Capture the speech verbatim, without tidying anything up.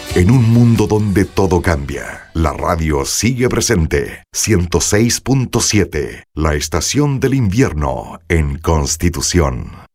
En un mundo donde todo cambia, la radio sigue presente. ciento seis punto siete, la estación del invierno en Constitución.